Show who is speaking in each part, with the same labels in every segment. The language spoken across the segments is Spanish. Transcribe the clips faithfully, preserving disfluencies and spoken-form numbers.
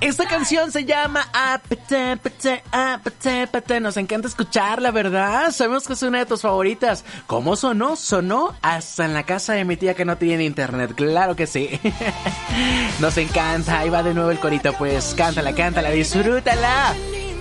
Speaker 1: Esta canción se llama Apete, Apete, Apete, Apete. Nos encanta escucharla, ¿verdad? Sabemos que es una de tus favoritas. ¿Cómo sonó? Sonó hasta en la casa de mi tía que no tiene internet. Claro que sí. Nos encanta. Ahí va de nuevo el corito, pues. Cántala, cántala, disfrútala.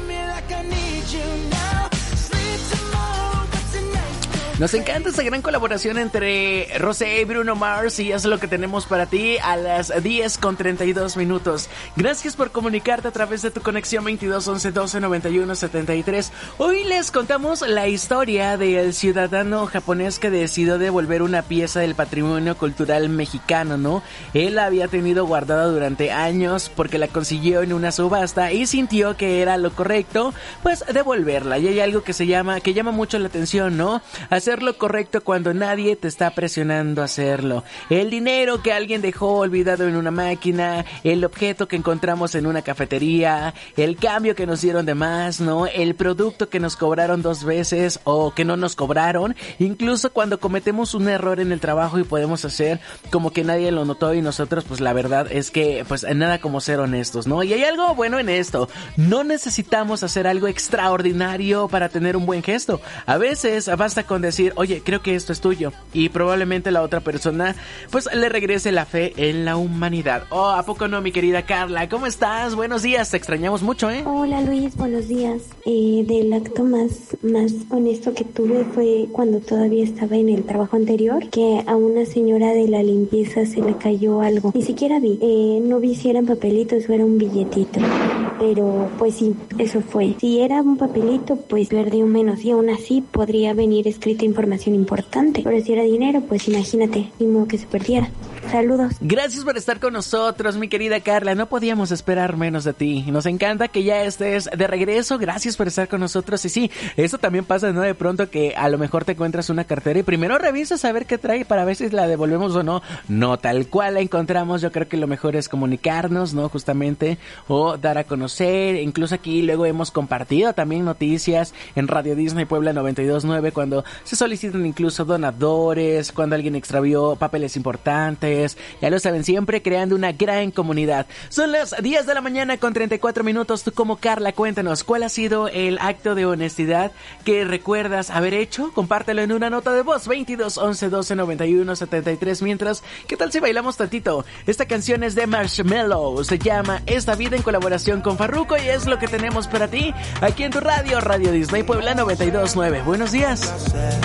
Speaker 1: Nos encanta esta gran colaboración entre Rosé y Bruno Mars y es lo que tenemos para ti a las diez con treinta y dos minutos. Gracias por comunicarte a través de tu conexión veintidós once doce noventa y uno setenta y tres. Hoy les contamos la historia del ciudadano japonés que decidió devolver una pieza del patrimonio cultural mexicano, ¿no? Él la había tenido guardada durante años porque la consiguió en una subasta y sintió que era lo correcto, pues devolverla. Y hay algo que se llama, que llama mucho la atención, ¿no? Hacer lo correcto cuando nadie te está presionando a hacerlo. El dinero que alguien dejó olvidado en una máquina, el objeto que encontramos en una cafetería, el cambio que nos dieron de más, ¿no? El producto que nos cobraron dos veces o que no nos cobraron, incluso cuando cometemos un error en el trabajo y podemos hacer como que nadie lo notó y nosotros, pues la verdad es que pues nada como ser honestos, ¿no? Y hay algo bueno en esto, no necesitamos hacer algo extraordinario para tener un buen gesto. A veces basta con decir, oye, creo que esto es tuyo, y probablemente la otra persona pues le regrese la fe en la humanidad. Oh, ¿a poco no, mi querida Carla? ¿Cómo estás? Buenos días, te extrañamos mucho, ¿eh?
Speaker 2: Hola Luis, buenos días. Eh, del acto más, más honesto que tuve fue cuando todavía estaba en el trabajo anterior, que a una señora de la limpieza se le cayó algo. Ni siquiera vi, eh, no vi si eran papelitos o era un billetito, pero pues sí, eso fue. Si era un papelito, pues perdió menos y aún así podría venir escrita información importante, pero si era dinero, pues imagínate, ni modo que se perdiera. Saludos.
Speaker 1: Gracias por estar con nosotros, mi querida Carla. No podíamos esperar menos de ti. Nos encanta que ya estés de regreso. Gracias por estar con nosotros. Y sí, eso también pasa, ¿no? De pronto que a lo mejor te encuentras una cartera y primero revisas a ver qué trae para ver si la devolvemos o no. No tal cual la encontramos. Yo creo que lo mejor es comunicarnos, ¿no? Justamente, o dar a conocer. Incluso aquí luego hemos compartido también noticias en Radio Disney Puebla noventa y dos punto nueve cuando se solicitan incluso donadores, cuando alguien extravió papeles importantes. Ya lo saben, siempre creando una gran comunidad. Son las diez de la mañana con treinta y cuatro minutos. Tú como Carla, cuéntanos, ¿cuál ha sido el acto de honestidad que recuerdas haber hecho? Compártelo en una nota de voz, veintidós once doce noventa y uno setenta y tres. Mientras, ¿qué tal si bailamos tantito? Esta canción es de Marshmello, se llama Esta Vida en colaboración con Farruko y es lo que tenemos para ti aquí en tu radio, Radio Disney Puebla noventa y dos punto nueve. Buenos días.